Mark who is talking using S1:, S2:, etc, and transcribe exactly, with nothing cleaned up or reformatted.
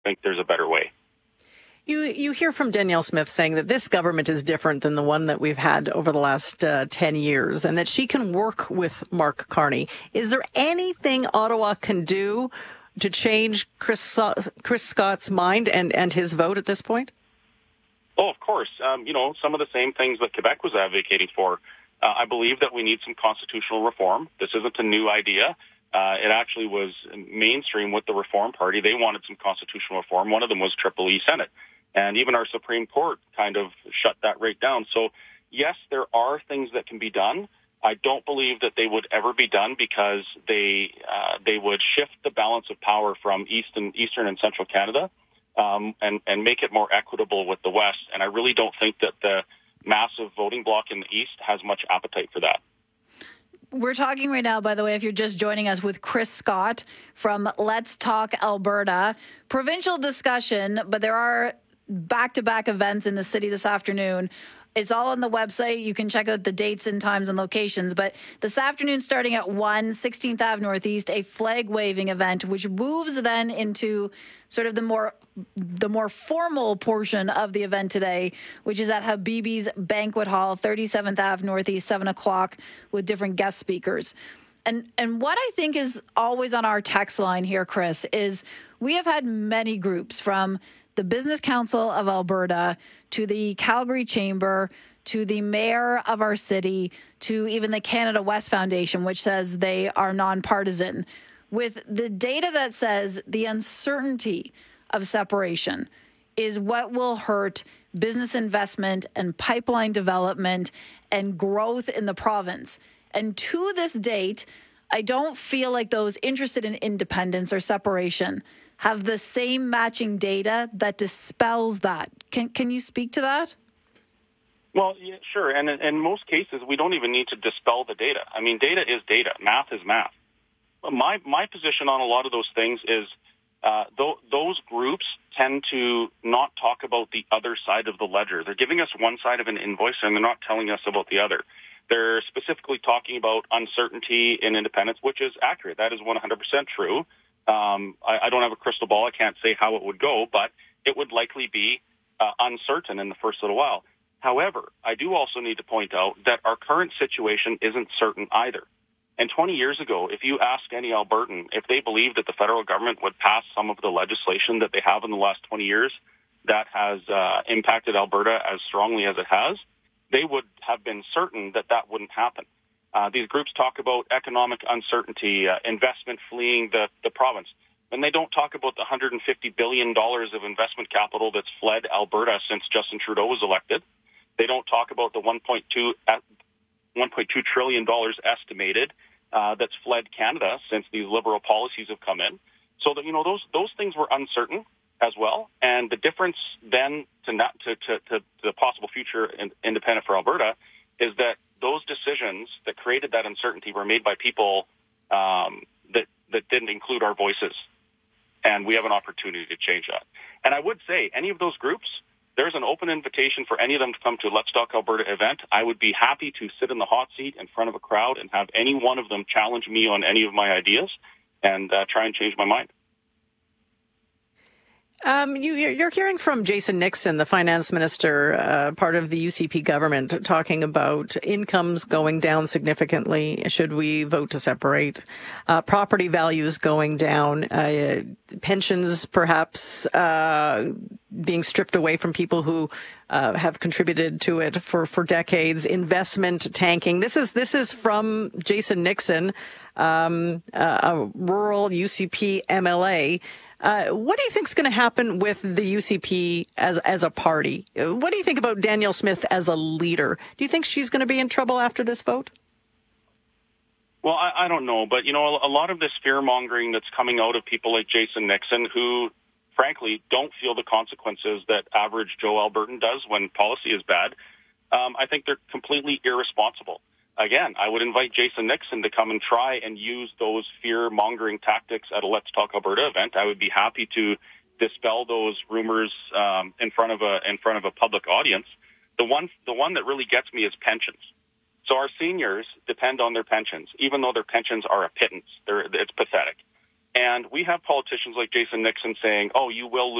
S1: think there's a better way.
S2: You you hear from Danielle Smith saying that this government is different than the one that we've had over the last uh, ten years and that she can work with Mark Carney. Is there anything Ottawa can do to change Chris, Chris Scott's mind and, and his vote at this point?
S1: Oh, of course. Um, you know, some of the same things that Quebec was advocating for. Uh, I believe that we need some constitutional reform. This isn't a new idea. Uh, it actually was mainstream with the Reform Party. They wanted some constitutional reform. One of them was Triple E Senate. And even our Supreme Court kind of shut that right down. So, yes, there are things that can be done. I don't believe that they would ever be done because they uh, they would shift the balance of power from Eastern, Eastern and Central Canada um, and, and make it more equitable with the West. And I really don't think that the massive voting bloc in the East has much appetite for that.
S3: We're talking right now, by the way, if you're just joining us, with Chris Scott from Let's Talk Alberta. Provincial discussion, but there are back-to-back events in the city this afternoon. It's all on the website. You can check out the dates and times and locations. But this afternoon, starting at one, sixteenth Avenue Northeast, a flag-waving event, which moves then into sort of the more the more formal portion of the event today, which is at Habibi's Banquet Hall, thirty-seventh Avenue Northeast, seven o'clock, with different guest speakers. And and what I think is always on our text line here, Chris, is we have had many groups, from the Business Council of Alberta to the Calgary Chamber to the mayor of our city to even the Canada West Foundation, which says they are nonpartisan, with the data that says the uncertainty of separation is what will hurt business investment and pipeline development and growth in the province. And to this date, I don't feel like those interested in independence or separation have the same matching data that dispels that. Can can you speak to that?
S1: Well, yeah, sure. And in, in most cases, we don't even need to dispel the data. I mean, data is data. Math is math. My my position on a lot of those things is uh, th- those groups tend to not talk about the other side of the ledger. They're giving us one side of an invoice, and they're not telling us about the other. They're specifically talking about uncertainty in independence, which is accurate. That is one hundred percent true. Um, I, I don't have a crystal ball. I can't say how it would go, but it would likely be uh, uncertain in the first little while. However, I do also need to point out that our current situation isn't certain either. And twenty years ago, if you ask any Albertan if they believe that the federal government would pass some of the legislation that they have in the last twenty years that has uh, impacted Alberta as strongly as it has, they would have been certain that that wouldn't happen. Uh, these groups talk about economic uncertainty, uh, investment fleeing the, the province. And they don't talk about the one hundred fifty billion dollars of investment capital that's fled Alberta since Justin Trudeau was elected. They don't talk about the one point two trillion dollars estimated uh, that's fled Canada since these liberal policies have come in. So that, you know, those those things were uncertain as well. And the difference then to not to, to, to the possible future in, independent for Alberta is that those decisions that created that uncertainty were made by people um, that, that didn't include our voices. And we have an opportunity to change that. And I would say any of those groups, there's an open invitation for any of them to come to a Let's Talk Alberta event. I would be happy to sit in the hot seat in front of a crowd and have any one of them challenge me on any of my ideas and uh, try and change my mind.
S2: Um, you, you're hearing from Jason Nixon, the finance minister, uh, part of the U C P government, talking about incomes going down significantly should we vote to separate, uh, property values going down, uh, pensions perhaps uh, being stripped away from people who uh, have contributed to it for, for decades, investment tanking. This is this is from Jason Nixon, um, uh, a rural U C P M L A. Uh, what do you think is going to happen with the U C P as as a party? What do you think about Danielle Smith as a leader? Do you think she's going to be in trouble after this vote?
S1: Well, I, I don't know. But, you know, a, a lot of this fear-mongering that's coming out of people like Jason Nixon, who, frankly, don't feel the consequences that average Joe Albertan does when policy is bad, um, I think they're completely irresponsible. Again, I would invite Jason Nixon to come and try and use those fear-mongering tactics at a Let's Talk Alberta event. I would be happy to dispel those rumors um, in front of a in front of a public audience. The one the one that really gets me is pensions. So our seniors depend on their pensions, even though their pensions are a pittance. They're, it's pathetic. And we have politicians like Jason Nixon saying, oh, you will lose